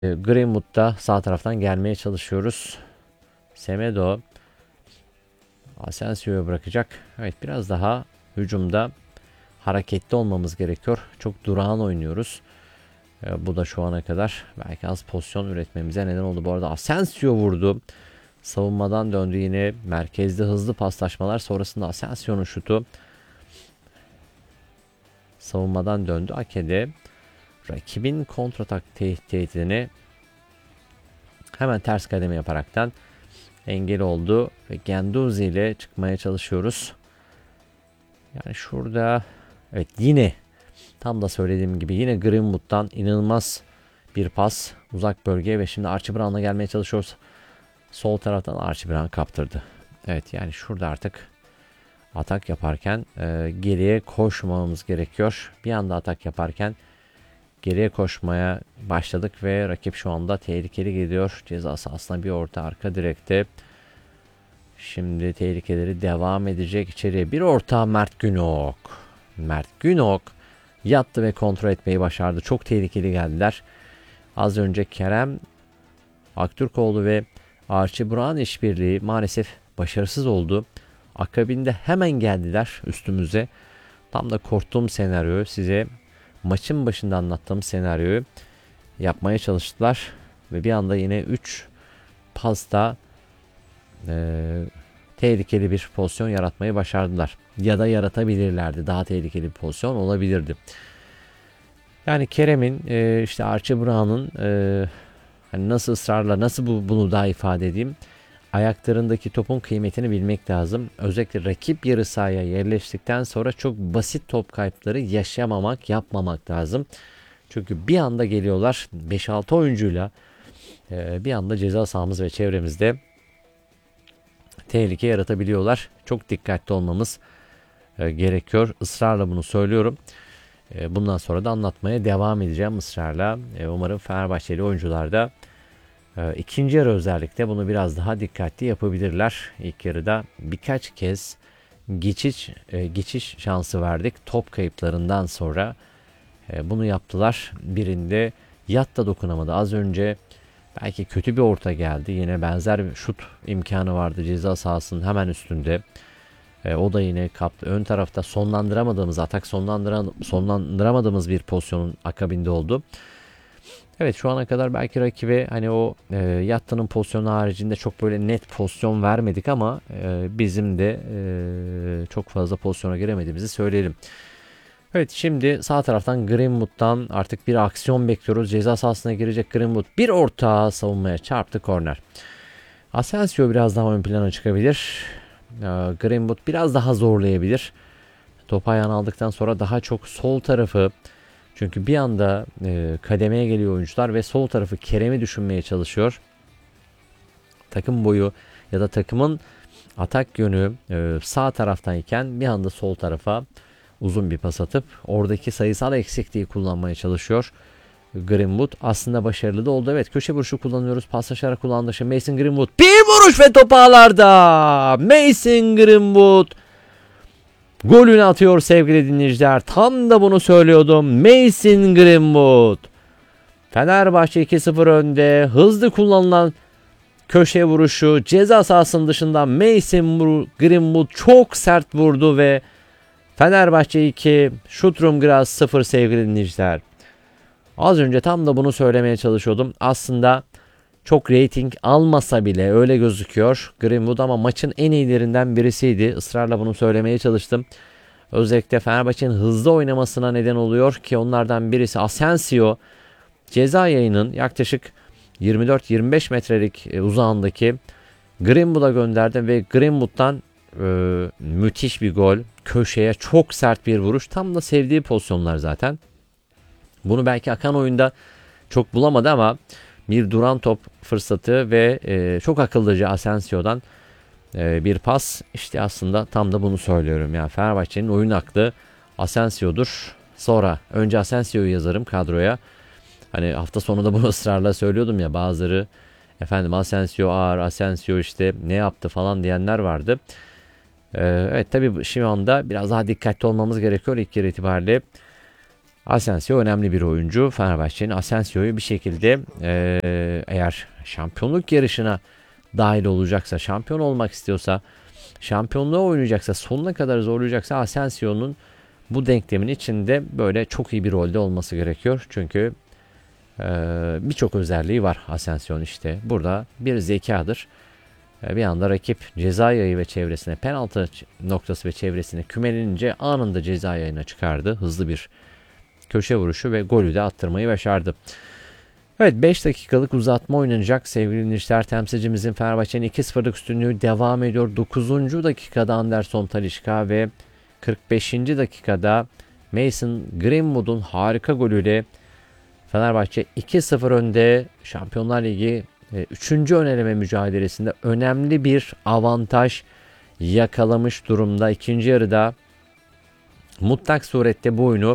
Greenwood'da sağ taraftan gelmeye çalışıyoruz. Semedo Asensio'ya bırakacak. Evet, biraz daha hücumda hareketli olmamız gerekiyor. Çok durağan oynuyoruz. Bu da şu ana kadar belki az pozisyon üretmemize neden oldu. Bu arada Asensio vurdu. Savunmadan döndü yine. Merkezde hızlı paslaşmalar. Sonrasında Asensio'nun şutu. Savunmadan döndü. Akede rakibin kontratak tehdidini hemen ters kademe yaparaktan engel oldu. Ve Guendouzi ile çıkmaya çalışıyoruz. Yani şurada evet, yine tam da söylediğim gibi yine Greenwood'dan inanılmaz bir pas uzak bölgeye ve şimdi Archie Brown'la gelmeye çalışıyoruz. Sol taraftan Archie Brown kaptırdı. Evet, yani şurada artık atak yaparken geriye koşmamamız gerekiyor. Bir anda atak yaparken geriye koşmaya başladık ve rakip şu anda tehlikeli gidiyor. Ceza sahasına bir orta arka direkte. Şimdi tehlikeleri devam edecek içeriye. Bir orta Mert Günok. Mert Günok yattı ve kontrol etmeyi başardı. Çok tehlikeli geldiler. Az önce Kerem Aktürkoğlu ve Archie Brown işbirliği maalesef başarısız oldu. Akabinde hemen geldiler üstümüze. Tam da korktuğum senaryoyu, size maçın başında anlattığım senaryoyu yapmaya çalıştılar. Ve bir anda yine 3 pasta tehlikeli bir pozisyon yaratmayı başardılar. Ya da yaratabilirlerdi. Daha tehlikeli bir pozisyon olabilirdi. Yani Kerem'in işte Archie Brown'un hani nasıl ısrarla bunu daha ifade edeyim. Ayaklarındaki topun kıymetini bilmek lazım. Özellikle rakip yarı sahaya yerleştikten sonra çok basit top kayıpları yapmamak lazım. Çünkü bir anda geliyorlar 5-6 oyuncuyla bir anda ceza sahamız ve çevremizde tehlike yaratabiliyorlar. Çok dikkatli olmamız gerekiyor. Israrla bunu söylüyorum. Bundan sonra da anlatmaya devam edeceğim ısrarla. Umarım Fenerbahçeli oyuncular da ikinci yarı özellikle bunu biraz daha dikkatli yapabilirler. İlk yarıda birkaç kez geçiş şansı verdik. Top kayıplarından sonra bunu yaptılar. Birinde Yatta dokunamadı. Az önce belki kötü bir orta geldi. Yine benzer bir şut imkanı vardı ceza sahasının hemen üstünde. O da yine kaptı. Ön tarafta sonlandıramadığımız bir pozisyonun akabinde oldu. Evet, şu ana kadar belki rakibe hani o Yatta'nın pozisyonu haricinde çok böyle net pozisyon vermedik ama bizim de çok fazla pozisyona giremediğimizi söyleyelim. Evet, şimdi sağ taraftan Greenwood'dan artık bir aksiyon bekliyoruz. Ceza sahasına girecek Greenwood. Bir orta savunmaya çarptı, korner. Asensio biraz daha ön plana çıkabilir. Greenwood biraz daha zorlayabilir. Topu ayağına aldıktan sonra daha çok sol tarafı, çünkü bir anda kademeye geliyor oyuncular ve sol tarafı Kerem'i düşünmeye çalışıyor. Takım boyu ya da takımın atak yönü sağ taraftayken bir anda sol tarafa uzun bir pas atıp oradaki sayısal eksikliği kullanmaya çalışıyor. Greenwood aslında başarılı da oldu. Evet, köşe vuruşu kullanıyoruz. Paslaşarak kullandı. Şimdi Mason Greenwood bir vuruş ve top ağlarda. Mason Greenwood golünü atıyor sevgili dinleyiciler. Tam da bunu söylüyordum. Mason Greenwood. Fenerbahçe 2-0 önde. Hızlı kullanılan köşe vuruşu ceza sahasının dışından Mason Greenwood çok sert vurdu ve Fenerbahçe 2, Şutrum Graz 0 sevgili dinleyiciler. Az önce tam da bunu söylemeye çalışıyordum. Aslında çok reyting almasa bile öyle gözüküyor Greenwood, ama maçın en iyilerinden birisiydi. Israrla bunu söylemeye çalıştım. Özellikle Fenerbahçe'nin hızlı oynamasına neden oluyor ki onlardan birisi Asensio. Ceza yayının yaklaşık 24-25 metrelik uzağındaki Greenwood'a gönderdi ve Greenwood'dan müthiş bir gol. Köşeye çok sert bir vuruş. Tam da sevdiği pozisyonlar zaten. Bunu belki akan oyunda çok bulamadı ama bir duran top fırsatı ve çok akıllıca Asensio'dan bir pas. İşte aslında tam da bunu söylüyorum. Yani Fenerbahçe'nin oyun aklı Asensio'dur. Sonra önce Asensio'yu yazarım kadroya. Hani hafta sonu da bunu ısrarla söylüyordum ya, bazıları efendim Asensio ağır, Asensio işte ne yaptı falan diyenler vardı. Evet, tabii şu anda biraz daha dikkatli olmamız gerekiyor ilk yarı itibariyle. Asensio önemli bir oyuncu. Fenerbahçe'nin Asensio'yu bir şekilde eğer şampiyonluk yarışına dahil olacaksa, şampiyon olmak istiyorsa, şampiyonluğa oynayacaksa, sonuna kadar zorlayacaksa Asensio'nun bu denklemin içinde böyle çok iyi bir rolde olması gerekiyor. Çünkü birçok özelliği var Asensio'nun işte. Burada bir zekadır. Bir anda rakip ceza yayı ve çevresine, penaltı noktası ve çevresine kümelenince anında ceza yayına çıkardı. Hızlı bir köşe vuruşu ve golü de attırmayı başardı. Evet, 5 dakikalık uzatma oynanacak sevgili dinleyiciler. Temsilcimizin Fenerbahçe'nin 2-0'lık üstünlüğü devam ediyor. 9. dakikada Anderson Talisca ve 45. dakikada Mason Greenwood'un harika golüyle Fenerbahçe 2-0 önde. Şampiyonlar Ligi 3. ön eleme mücadelesinde önemli bir avantaj yakalamış durumda. İkinci yarıda mutlak surette bu oyunu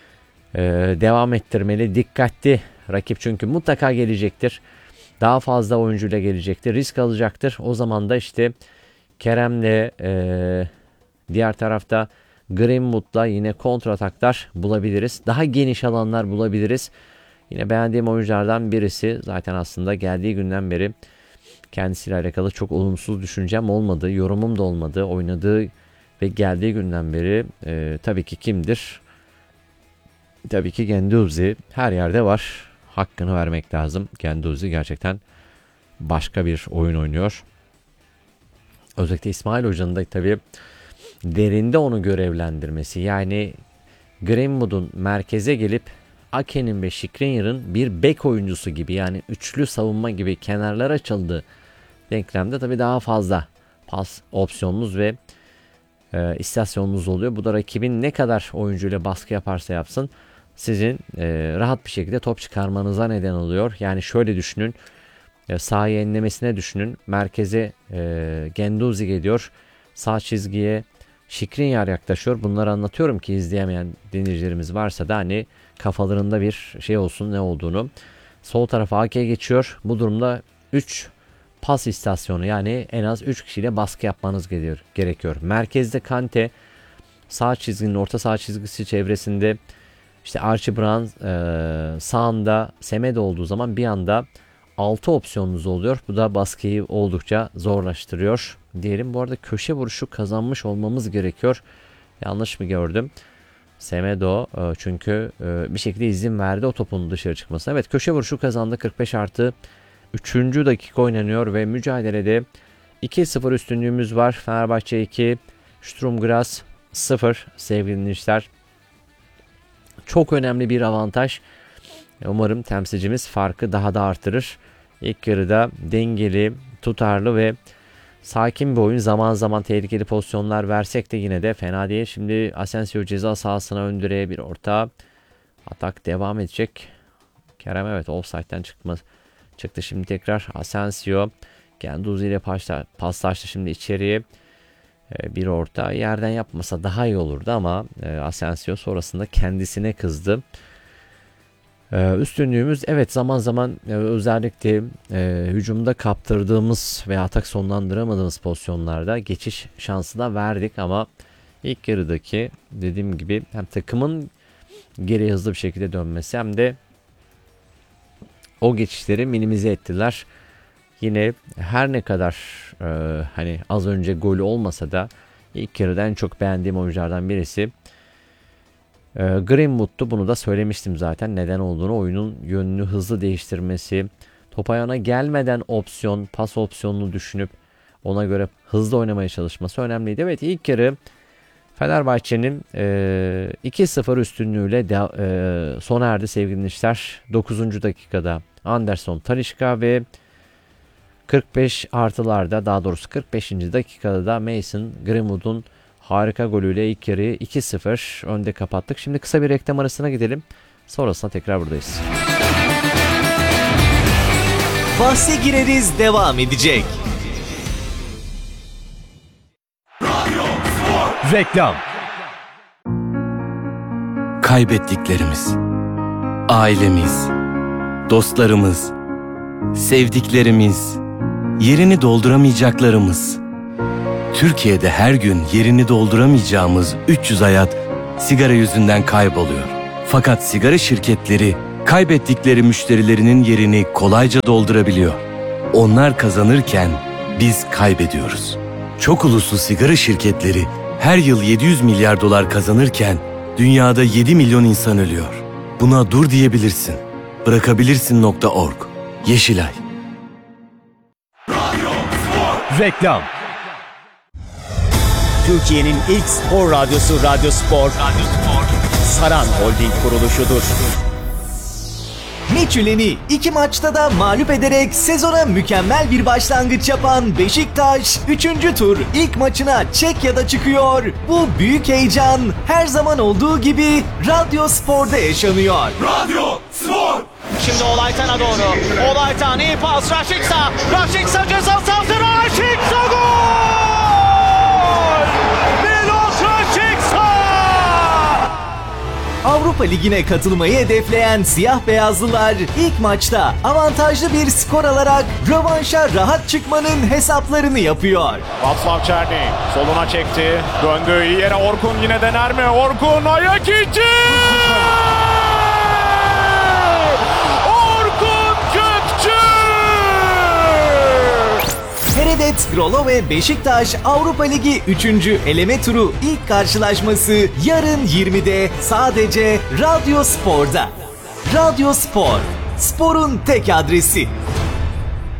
devam ettirmeli. Dikkatli rakip çünkü mutlaka gelecektir. Daha fazla oyuncuyla gelecektir. Risk alacaktır. O zaman da işte Kerem'le diğer tarafta Greenwood'la yine kontrataklar bulabiliriz. Daha geniş alanlar bulabiliriz. Yine beğendiğim oyunculardan birisi. Zaten aslında geldiği günden beri kendisiyle alakalı çok olumsuz düşüncem olmadı. Yorumum da olmadı. Oynadığı ve geldiği günden beri tabii ki kimdir? Tabii ki Guendouzi. Her yerde var. Hakkını vermek lazım. Guendouzi gerçekten başka bir oyun oynuyor. Özellikle İsmail Hoca'nın da tabii derinde onu görevlendirmesi. Yani Greenwood'un merkeze gelip Ake'nin ve Skriniar'ın bir bek oyuncusu gibi, yani üçlü savunma gibi kenarlara açıldığı denklemde tabii daha fazla pas opsiyonunuz ve istasyonunuz oluyor. Bu da rakibin ne kadar oyuncuyla baskı yaparsa yapsın sizin rahat bir şekilde top çıkarmanıza neden oluyor. Yani şöyle düşünün, sahayı enlemesine düşünün. Merkeze Guendouzi geliyor. Sağ çizgiye Skriniar yaklaşıyor. Bunları anlatıyorum ki izleyemeyen dinleyicilerimiz varsa da hani kafalarında bir şey olsun ne olduğunu. Sol tarafa AK geçiyor. Bu durumda 3 pas istasyonu, yani en az 3 kişiyle baskı yapmanız gerekiyor. Merkezde Kante, sağ çizginin orta sağ çizgisi çevresinde işte Archie Brown, sağında Semedo olduğu zaman bir anda 6 opsiyonunuz oluyor. Bu da baskıyı oldukça zorlaştırıyor diyelim. Bu arada köşe vuruşu kazanmış olmamız gerekiyor. Yanlış mı gördüm? Semedo çünkü bir şekilde izin verdi o topun dışarı çıkmasına. Evet, köşe vuruşu kazandı. 45 artı 3. dakika oynanıyor ve mücadelede 2-0 üstünlüğümüz var. Fenerbahçe 2, Sturm Graz 0 sevgili dinleyiciler. Çok önemli bir avantaj. Umarım temsilcimiz farkı daha da artırır. İlk yarıda dengeli, tutarlı ve sakin bir oyun. Zaman zaman tehlikeli pozisyonlar versek de yine de fena değil. Şimdi Asensio ceza sahasına ön direğe bir orta. Atak devam edecek. Kerem evet offside'den çıktı. Şimdi tekrar Asensio Guendouzi ile paslaştı şimdi içeriye. Bir orta yerden yapmasa daha iyi olurdu ama Asensio sonrasında kendisine kızdı. Üstünlüğümüz evet zaman zaman özellikle hücumda kaptırdığımız veya atak sonlandıramadığımız pozisyonlarda geçiş şansı da verdik ama ilk yarıdaki dediğim gibi hem takımın geri hızlı bir şekilde dönmesi hem de o geçişleri minimize ettiler. Yine her ne kadar hani az önce golü olmasa da ilk yarıda en çok beğendiğim oyunculardan birisi Greenwood'tu. Bunu da söylemiştim zaten neden olduğunu. Oyunun yönünü hızlı değiştirmesi, top ayağına gelmeden pas opsiyonunu düşünüp ona göre hızlı oynamaya çalışması önemliydi. Evet, ilk yarı Fenerbahçe'nin 2-0 üstünlüğüyle sona erdi sevgili dinleyiciler. 9. dakikada Anderson Talisca ve 45 artılarda, daha doğrusu 45. dakikada da Mason Greenwood'un harika golüyle ilk yarıyı 2-0 önde kapattık. Şimdi kısa bir reklam arasına gidelim. Sonrasında tekrar buradayız. Bahse gireriz devam edecek. Reklam. Kaybettiklerimiz, ailemiz, dostlarımız, sevdiklerimiz, yerini dolduramayacaklarımız. Türkiye'de her gün yerini dolduramayacağımız 300 hayat sigara yüzünden kayboluyor. Fakat sigara şirketleri kaybettikleri müşterilerinin yerini kolayca doldurabiliyor. Onlar kazanırken biz kaybediyoruz. Çok uluslu sigara şirketleri her yıl 700 milyar dolar kazanırken dünyada 7 milyon insan ölüyor. Buna dur diyebilirsin. Bırakabilirsin.org. Yeşilay. Reklam. Türkiye'nin ilk spor radyosu Radyo Spor. Saran Holding kuruluşudur. Michelin'i 2 maçta da mağlup ederek sezona mükemmel bir başlangıç yapan Beşiktaş 3. tur ilk maçına Çekya'da çıkıyor. Bu büyük heyecan her zaman olduğu gibi Radyo Spor'da yaşanıyor. Radyo Spor. Şimdi Olaytan'a doğru. Olaytan iyi pas. Raşitsa. Raşitsa ceza sahası. Raşitsa gol! Milos Raşitsa! Avrupa Ligi'ne katılmayı hedefleyen siyah beyazlılar ilk maçta avantajlı bir skor alarak rövanşa rahat çıkmanın hesaplarını yapıyor. Václav Černý soluna çekti. Döndü iyi yere, Orkun yine dener mi? Orkun ayak içi! Orkun Kökçü! Heredet Grolo ve Beşiktaş Avrupa Ligi 3. eleme turu ilk karşılaşması yarın 20'de sadece Radyo Spor'da. Radyo Spor, sporun tek adresi.